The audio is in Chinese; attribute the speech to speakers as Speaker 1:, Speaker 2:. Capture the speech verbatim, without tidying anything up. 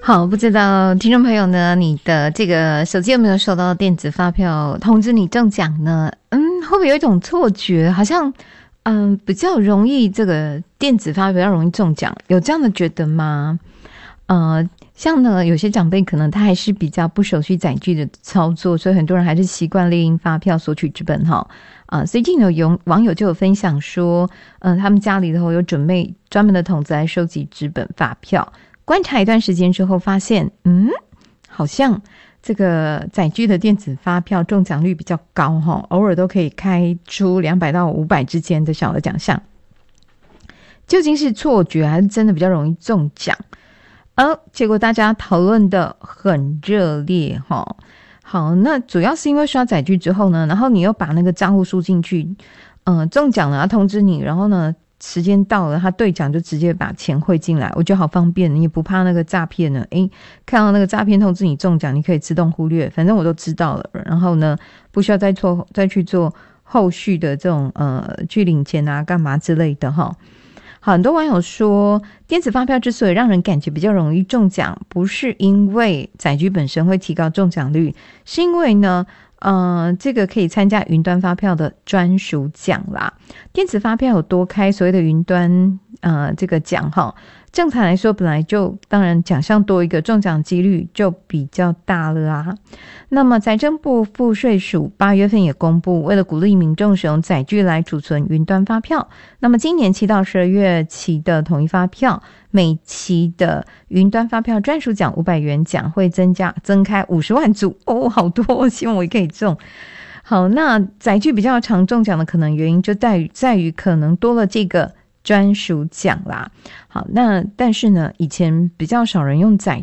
Speaker 1: 好，不知道听众朋友呢，你的这个手机有没有收到电子发票通知你中奖呢？嗯，会不会有一种错觉，好像嗯比较容易这个电子发票比较容易中奖，有这样的觉得吗？呃，像呢有些长辈可能他还是比较不熟悉载具的操作，所以很多人还是习惯列印发票索取纸本哈。啊、呃，最近有网友就有分享说，嗯、呃，他们家里头有准备专门的桶子来收集纸本发票。观察一段时间之后发现，嗯，好像这个载具的电子发票中奖率比较高齁，偶尔都可以开出两百到五百之间的小额奖项。究竟是错觉还是真的比较容易中奖？而结果大家讨论的很热烈齁。好，那主要是因为刷载具之后呢，然后你又把那个账户输进去，嗯、呃，中奖了他通知你，然后呢时间到了，他兑奖就直接把钱汇进来，我觉得好方便，你也不怕那个诈骗呢。诶，看到那个诈骗通知你中奖，你可以自动忽略，反正我都知道了，然后呢，不需要再做再去做后续的这种呃去领钱啊、干嘛之类的哈。好，很多网友说，电子发票之所以让人感觉比较容易中奖，不是因为载具本身会提高中奖率，是因为呢。呃，这个可以参加云端发票的专属奖啦。电子发票有多开所谓的云端呃这个奖哈，正常来说本来就当然奖项多一个，中奖几率就比较大了啊。那么财政部赋税署八月份也公布，为了鼓励民众使用载具来储存云端发票，那么今年七到十二月期的统一发票，每期的云端发票专属奖五百元奖会增加增开五十万组哦，好多，希望我也可以中。好，那载具比较常中奖的可能原因就在于在于可能多了这个专属奖啦。好，那但是呢，以前比较少人用载